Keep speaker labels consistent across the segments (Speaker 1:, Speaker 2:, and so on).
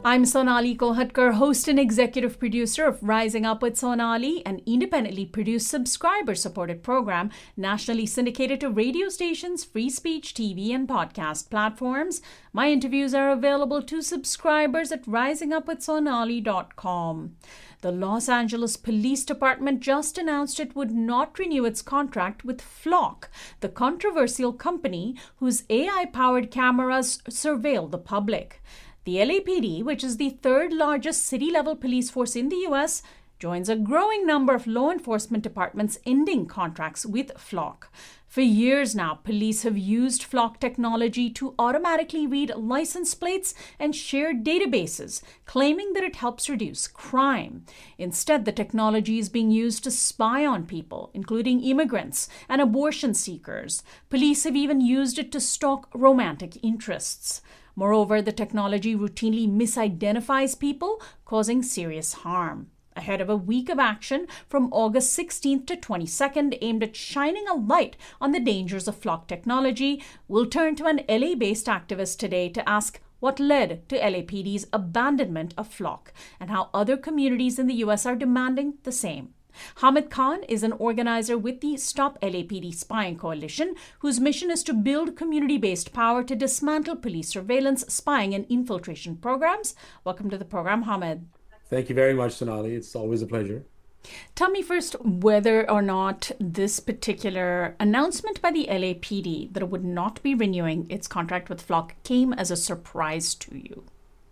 Speaker 1: I'm Sonali Kohatkar, host and executive producer of Rising Up with Sonali, an independently produced subscriber-supported program nationally syndicated to radio stations, free speech, TV, and podcast platforms. My interviews are available to subscribers at risingupwithsonali.com. The Los Angeles Police Department just announced it would not renew its contract with Flock, the controversial company whose AI-powered cameras surveil the public. The LAPD, which is the third largest city-level police force in the U.S., joins a growing number of law enforcement departments ending contracts with Flock. For years now, police have used Flock technology to automatically read license plates and share databases, claiming that it helps reduce crime. Instead, the technology is being used to spy on people, including immigrants and abortion seekers. Police have even used it to stalk romantic interests. Moreover, the technology routinely misidentifies people, causing serious harm. Ahead of a week of action from August 16th to 22nd aimed at shining a light on the dangers of Flock technology, we'll turn to an LA-based activist today to ask what led to LAPD's abandonment of Flock and how other communities in the U.S. are demanding the same. Hamid Khan is an organizer with the Stop LAPD Spying Coalition, whose mission is to build community-based power to dismantle police surveillance, spying, and infiltration programs. Welcome to the program, Hamid.
Speaker 2: Thank you very much, Sonali. It's always a pleasure.
Speaker 1: Tell me first whether or not this particular announcement by the LAPD that it would not be renewing its contract with Flock came as a surprise to you.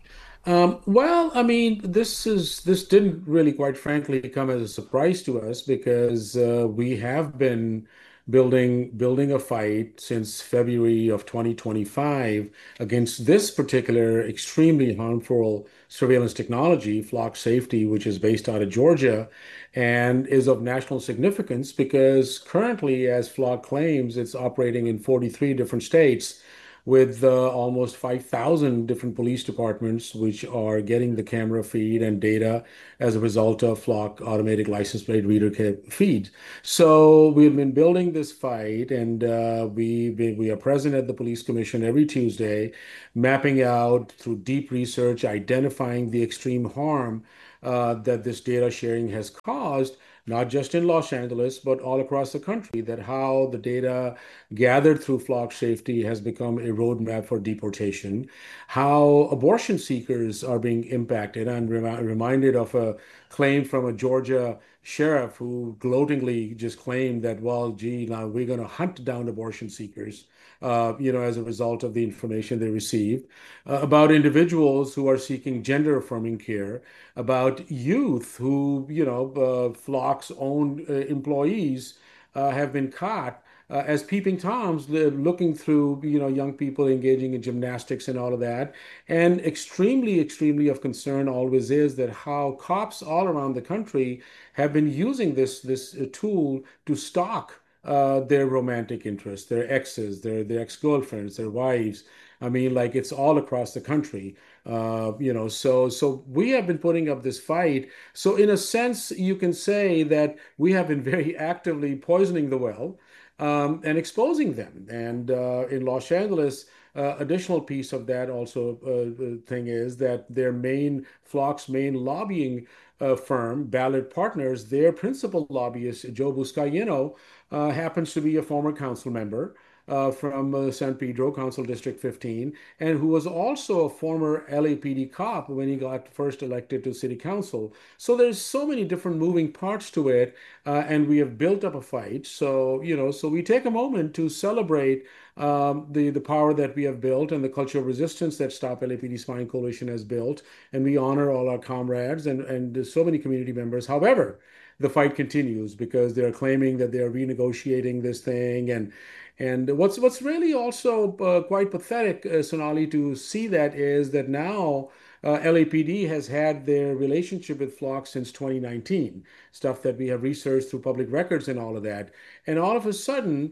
Speaker 2: This didn't really, quite frankly, come as a surprise to us because we have been building a fight since February of 2025 against this particular extremely harmful surveillance technology, Flock Safety, which is based out of Georgia and is of national significance because currently, as Flock claims, it's operating in 43 different states with almost 5,000 different police departments, which are getting the camera feed and data as a result of Flock automatic license plate reader feed. So we've been building this fight, and we are present at the Police Commission every Tuesday, mapping out through deep research, identifying the extreme harm that this data sharing has caused, not just in Los Angeles, but all across the country, that how the data gathered through Flock Safety has become a roadmap for deportation, how abortion seekers are being impacted. I'm reminded of a claim from a Georgia sheriff who gloatingly just claimed that, well, gee, now we're going to hunt down abortion seekers, as a result of the information they received, about individuals who are seeking gender affirming care, about youth who, Flock's own employees have been caught as peeping toms looking through, young people engaging in gymnastics and all of that. And extremely, extremely of concern always is that how cops all around the country have been using this tool to stalk their romantic interests, their exes, their ex-girlfriends, their wives. I mean, like it's all across the country. So we have been putting up this fight. So in a sense, you can say that we have been very actively poisoning the well and exposing them. And in Los Angeles, additional piece of that also thing is that Flock's main lobbying firm, Ballard Partners, their principal lobbyist, Joe Buscaino, happens to be a former council member from San Pedro, Council District 15, and who was also a former LAPD cop when he got first elected to city council. So there's so many different moving parts to it, and we have built up a fight. So we take a moment to celebrate the power that we have built and the culture of resistance that Stop LAPD Spying Coalition has built, and we honor all our comrades and so many community members. However, the fight continues because they're claiming that they're renegotiating this thing. And what's really also quite pathetic, Sonali, to see that is that now LAPD has had their relationship with Flock since 2019, stuff that we have researched through public records and all of that. And all of a sudden,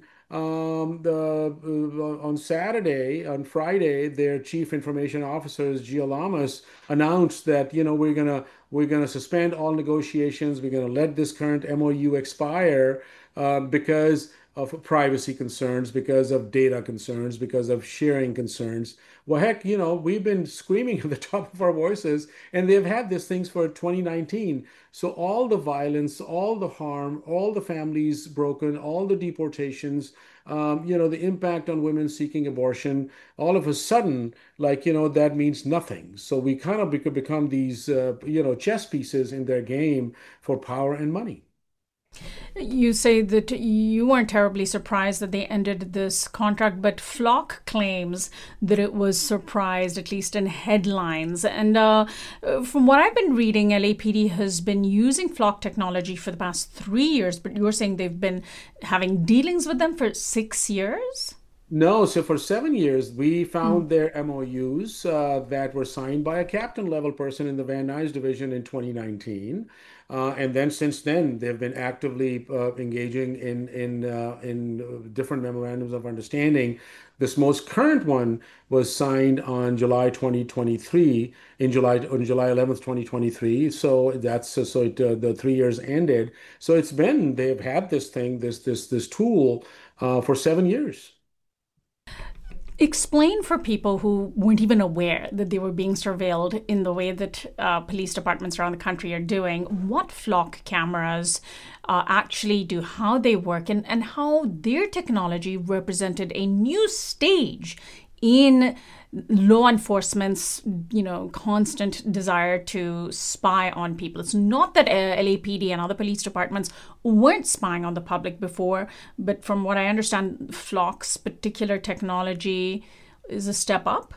Speaker 2: on Friday, their chief information officers, Gio Lamas, announced that we're gonna suspend all negotiations. We're gonna let this current MOU expire because of privacy concerns, because of data concerns, because of sharing concerns. Well, heck, we've been screaming at the top of our voices, and they've had these things for 2019. So all the violence, all the harm, all the families broken, all the deportations, the impact on women seeking abortion, all of a sudden, like, that means nothing. So we kind of become these, chess pieces in their game for power and money.
Speaker 1: You say that you weren't terribly surprised that they ended this contract, but Flock claims that it was surprised, at least in headlines. And from what I've been reading, LAPD has been using Flock technology for the past 3 years, but you're saying they've been having dealings with them for 6 years?
Speaker 2: No, so for 7 years, we found their MOUs that were signed by a captain level person in the Van Nuys division in 2019. And then since then, they've been actively engaging in different memorandums of understanding. This most current one was signed on July 2023, on July 11th, 2023. So the 3 years ended. So they've had this thing, this tool for 7 years.
Speaker 1: Explain for people who weren't even aware that they were being surveilled in the way that police departments around the country are doing, what Flock cameras actually do, how they work, and how their technology represented a new stage in law enforcement's constant desire to spy on people. It's not that LAPD and other police departments weren't spying on the public before, but from what I understand, Flock's particular technology is a step up.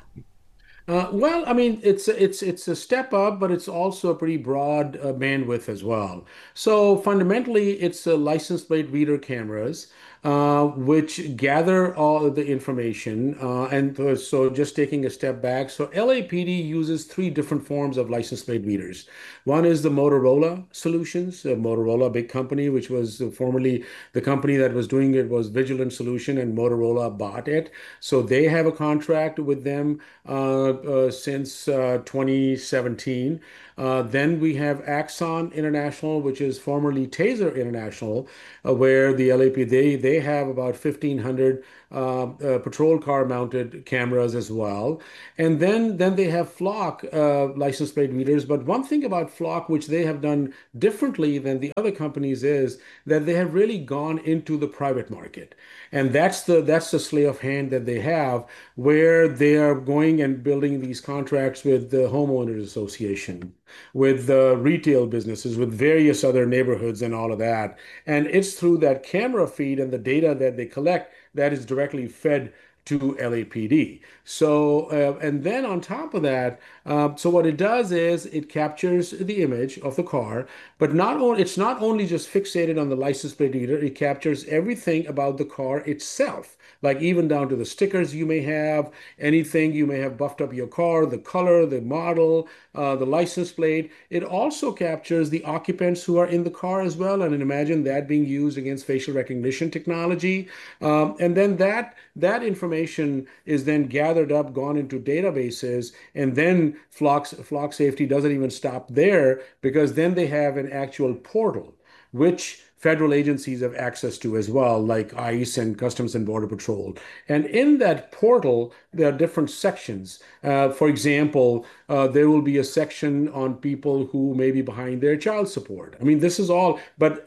Speaker 2: Well, I mean, it's a step up, but it's also a pretty broad bandwidth as well. So fundamentally, it's license plate reader cameras, which gather all of the information. So just taking a step back, so LAPD uses three different forms of license plate readers. One is the Motorola Solutions, Motorola, a big company, which was formerly the company that was doing it was Vigilant Solution, and Motorola bought it. So they have a contract with them since 2017. Then we have Axon International, which is formerly Taser International, where the LAP they have about 1,500 patrol car mounted cameras as well. And then they have Flock license plate readers. But one thing about Flock, which they have done differently than the other companies, is that they have really gone into the private market. And that's the sleight of hand that they have, where they are going and building these contracts with the homeowners association, with the retail businesses, with various other neighborhoods and all of that. And it's through that camera feed and the data that they collect that is directly fed to LAPD. So, and then on top of that, so what it does is it captures the image of the car, but it's not only just fixated on the license plate reader, it captures everything about the car itself, like even down to the stickers you may have, anything you may have buffed up your car, the color, the model, the license plate. It also captures the occupants who are in the car as well, and imagine that being used against facial recognition technology. And then that information is then gathered up, gone into databases, and then Flock Safety doesn't even stop there, because then they have an actual portal, which federal agencies have access to as well, like ICE and Customs and Border Patrol. And in that portal, there are different sections. For example, there will be a section on people who may be behind their child support. I mean, this is all, but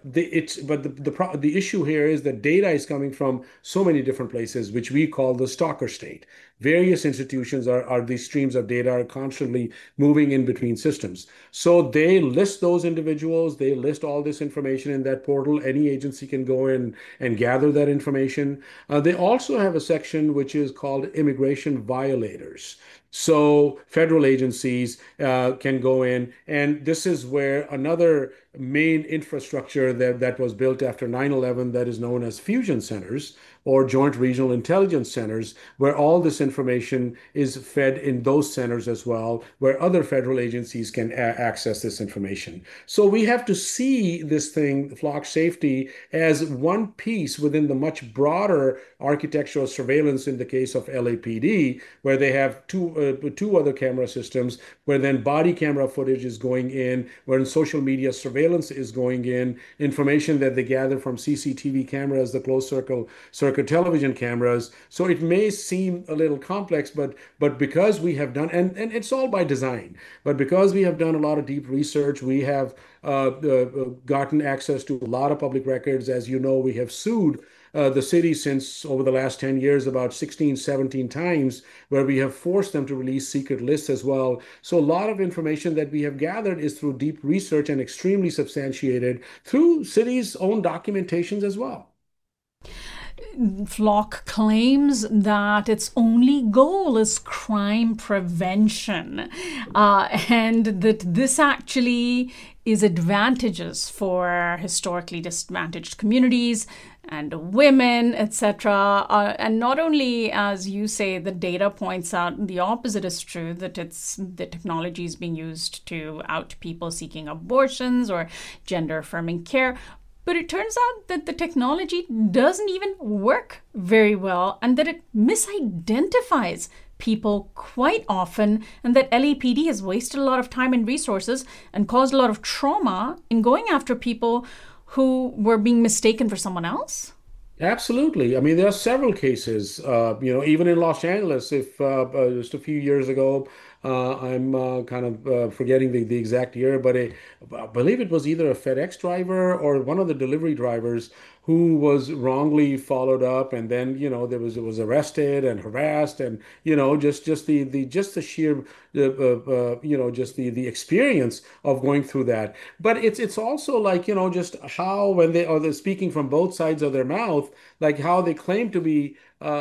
Speaker 2: the issue here is that data is coming from so many different places, which we call the stalker state. Various institutions are these streams of data are constantly moving in between systems. So they list those individuals, they list all this information in that portal. Any agency can go in and gather that information. They also have a section which is called immigration violators. So federal agencies can go in, and this is where another main infrastructure that was built after 9/11, that is known as fusion centers or joint regional intelligence centers, where all this information is fed in those centers as well, where other federal agencies can access this information. So we have to see this thing, Flock Safety, as one piece within the much broader architectural surveillance in the case of LAPD, where they have two other camera systems, where then body camera footage is going in, where social media surveillance is going in, information that they gather from CCTV cameras, the closed circuit television cameras. So it may seem a little complex, but because we have done, and it's all by design, but because we have done a lot of deep research, we have gotten access to a lot of public records. As you know, we have sued the city since over the last 10 years about 16, 17 times, where we have forced them to release secret lists as well. So a lot of information that we have gathered is through deep research and extremely substantiated through cities' own documentations as well.
Speaker 1: Flock claims that its only goal is crime prevention, and that this actually is advantageous for historically disadvantaged communities and women, etc. And not only, as you say, the data points out the opposite is true, that the technology is being used to out people seeking abortions or gender affirming care. But it turns out that the technology doesn't even work very well, and that it misidentifies people quite often, and that LAPD has wasted a lot of time and resources and caused a lot of trauma in going after people who were being mistaken for someone else?
Speaker 2: Absolutely. I mean, there are several cases, even in Los Angeles, if just a few years ago, I'm kind of forgetting the exact year, but I believe it was either a FedEx driver or one of the delivery drivers who was wrongly followed up, and then there was arrested and harassed, and just the sheer just the experience of going through that. But it's also like just how when they're speaking from both sides of their mouth, like how they claim to be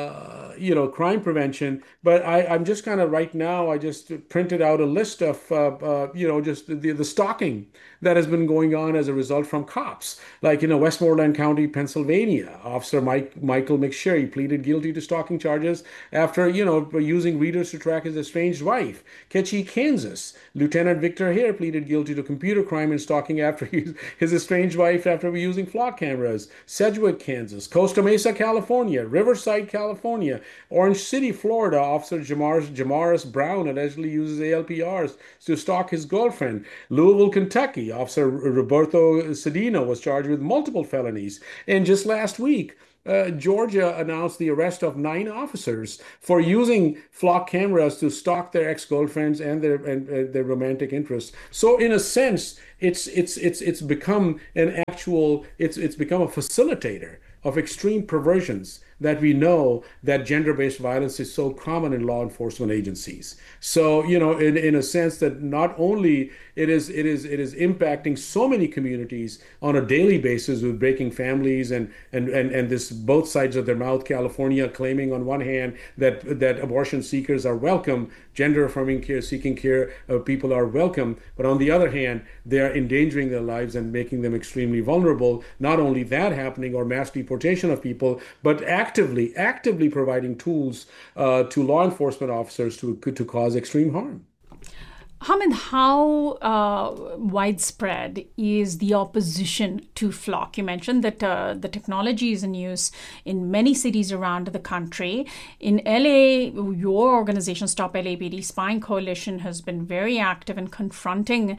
Speaker 2: crime prevention. But I'm just kind of right now, I just printed out a list of, just the stalking that has been going on as a result from cops. Like, Westmoreland County, Pennsylvania, Officer Michael McSherry pleaded guilty to stalking charges after, using readers to track his estranged wife. Ketchie, Kansas, Lieutenant Victor Hare pleaded guilty to computer crime and stalking after his estranged wife after using flock cameras. Sedgwick, Kansas, Costa Mesa, California, Riverside, California, Orange City, Florida, Officer Jamaris Brown allegedly uses ALPRs to stalk his girlfriend. Louisville, Kentucky, Officer Roberto Cedino was charged with multiple felonies. And just last week, Georgia announced the arrest of 9 officers for using flock cameras to stalk their ex-girlfriends and their romantic interests. So, in a sense, it's become it's become a facilitator of extreme perversions that we know that gender-based violence is so common in law enforcement agencies. So, in a sense that not only it is impacting so many communities on a daily basis with breaking families and this both sides of their mouth. California claiming on one hand that abortion seekers are welcome, gender affirming care seeking care people are welcome, but on the other hand, they are endangering their lives and making them extremely vulnerable. Not only that happening, or mass deportation of people, but actively providing tools to law enforcement officers to cause extreme harm.
Speaker 1: Hamid, how widespread is the opposition to Flock? You mentioned that the technology is in use in many cities around the country. In LA, your organization, Stop LAPD Spying Coalition, has been very active in confronting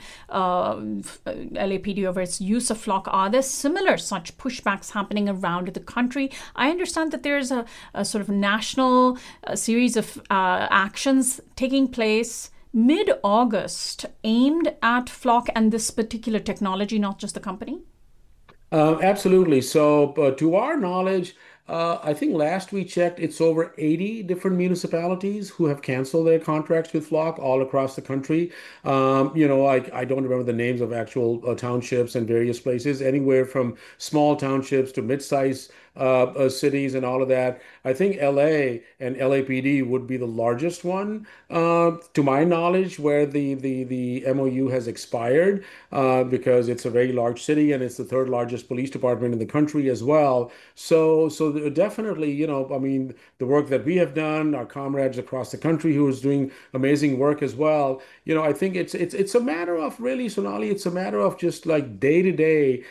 Speaker 1: LAPD over its use of Flock. Are there similar such pushbacks happening around the country? I understand that there's a sort of national series of actions taking place mid-August aimed at Flock and this particular technology, not just the company?
Speaker 2: Absolutely. So, to our knowledge, I think last we checked, it's over 80 different municipalities who have canceled their contracts with Flock all across the country. I don't remember the names of actual townships and various places, anywhere from small townships to mid-sized cities and all of that. I think LA and LAPD would be the largest one, to my knowledge, where the MOU has expired, because it's a very large city and it's the third largest police department in the country as well. So so definitely, I mean, the work that we have done, our comrades across the country who is doing amazing work as well. I think it's a matter of really, Sonali, it's a matter of just like day to day,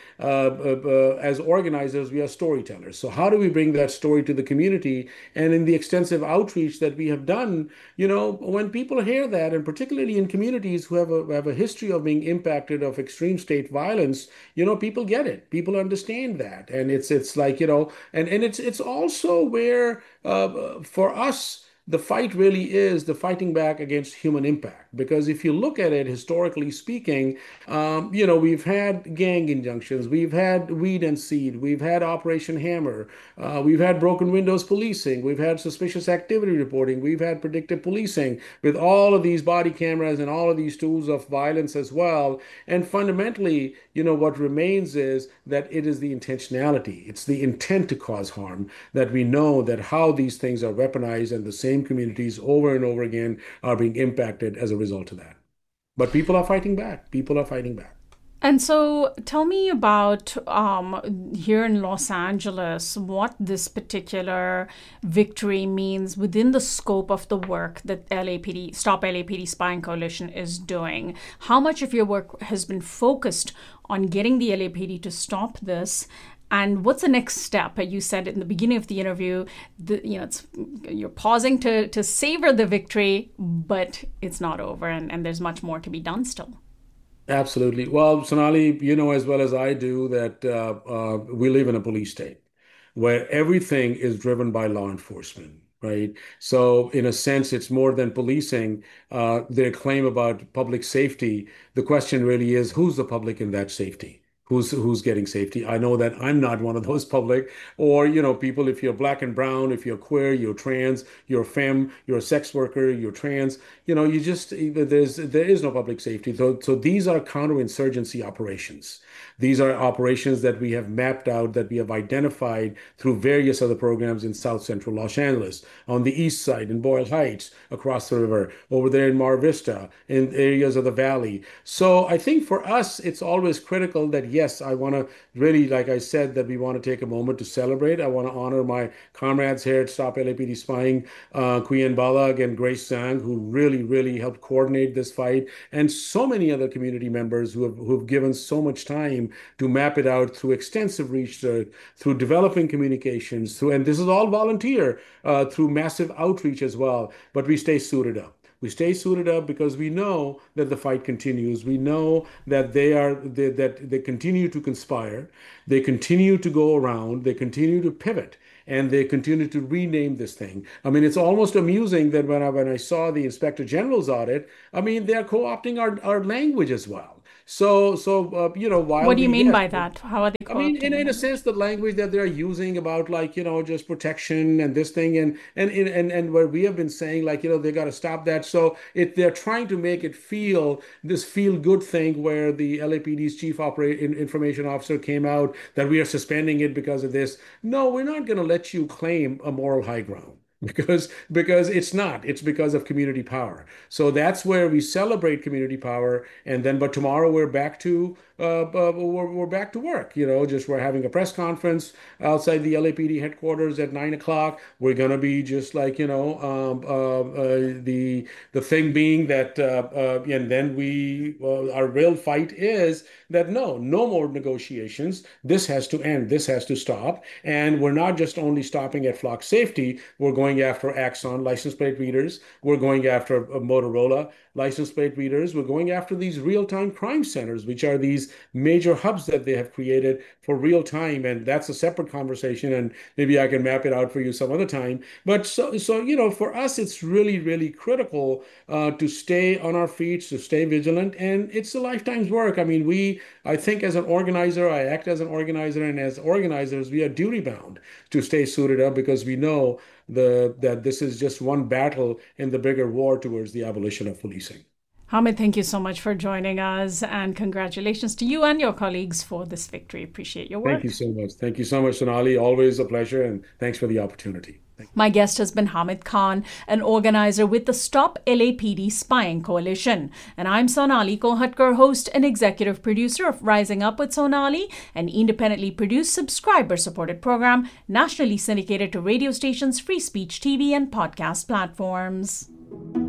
Speaker 2: as organizers, we are storytellers. So how do we bring that story to the community? And in the extensive outreach that we have done, when people hear that, and particularly in communities who have a history of being impacted of extreme state violence, people get it. People understand that, and it's like, and it's also where for us, the fight really is the fighting back against human impact. Because if you look at it historically speaking, we've had gang injunctions, we've had weed and seed, we've had Operation Hammer, we've had broken windows policing, we've had suspicious activity reporting, we've had predictive policing with all of these body cameras and all of these tools of violence as well. And fundamentally, what remains is that it is the intentionality, it's the intent to cause harm, that we know that how these things are weaponized, and the same communities over and over again are being impacted as a result of that. But people are fighting back. People are fighting back.
Speaker 1: And so tell me about here in Los Angeles, what this particular victory means within the scope of the work that LAPD, Stop LAPD Spying Coalition is doing. How much of your work has been focused on getting the LAPD to stop this? And what's the next step? You said in the beginning of the interview, you're pausing to savor the victory, but it's not over, and there's much more to be done still.
Speaker 2: Absolutely. Well, Sonali, you know as well as I do that we live in a police state where everything is driven by law enforcement, right? So, in a sense, it's more than policing. Their claim about public safety, the question really is who's the public in that safety? Who's getting safety? I know that I'm not one of those public, or people. If you're black and brown, if you're queer, you're trans, you're femme, you're a sex worker, you're trans. You just there is no public safety. So these are counterinsurgency operations. These are operations that we have mapped out, that we have identified through various other programs in South Central Los Angeles, on the east side in Boyle Heights, across the river, over there in Mar Vista, in areas of the valley. So I think for us, it's always critical that yes, I want to really, like I said, that we want to take a moment to celebrate. I want to honor my comrades here at Stop LAPD Spying, Kuyen Balag and Grace Zhang, who really, really helped coordinate this fight, and so many other community members who have given so much time to map it out through extensive research, through developing communications, and this is all volunteer, through massive outreach as well. But we stay suited up. We stay suited up because we know that the fight continues. We know that that they continue to conspire, they continue to go around, they continue to pivot, and they continue to rename this thing. I mean, it's almost amusing that when I saw the Inspector General's audit, I mean, they're co-opting our language as well. While
Speaker 1: What do you
Speaker 2: we,
Speaker 1: mean
Speaker 2: yes,
Speaker 1: by that? How are they
Speaker 2: I mean, in
Speaker 1: co-opting
Speaker 2: a
Speaker 1: it?
Speaker 2: sense, the language that they're using about like, just protection and this thing, and where we have been saying like, they got to stop that. So they're trying to make it feel good thing where the LAPD's chief information officer came out that we are suspending it because of this. No, we're not going to let you claim a moral high ground. Because it's not. It's because of community power. So that's where we celebrate community power, and then but tomorrow we're back to work. Just we're having a press conference outside the LAPD headquarters at 9 o'clock. We're gonna be just like the thing being that and then our real fight is that no more negotiations. This has to end. This has to stop. And we're not just only stopping at flock safety. We're going after Axon license plate readers. We're going after Motorola license plate readers. We're going after these real-time crime centers, which are these major hubs that they have created for real time. And that's a separate conversation. And maybe I can map it out for you some other time. But for us, it's really, really critical to stay on our feet, to stay vigilant. And it's a lifetime's work. I mean, I think as an organizer, I act as an organizer, and as organizers, we are duty bound to stay suited up because we know that this is just one battle in the bigger war towards the abolition of policing.
Speaker 1: Hamid, thank you so much for joining us, and congratulations to you and your colleagues for this victory. Appreciate your
Speaker 2: Thank you
Speaker 1: work.
Speaker 2: so much. Thank you so much, Sonali. Always a pleasure, and thanks for the opportunity. Thank you.
Speaker 1: My guest has been Hamid Khan, an organizer with the Stop LAPD Spying Coalition. And I'm Sonali Kolhatkar, host and executive producer of Rising Up with Sonali, an independently produced, subscriber-supported program nationally syndicated to radio stations, free speech TV, and podcast platforms.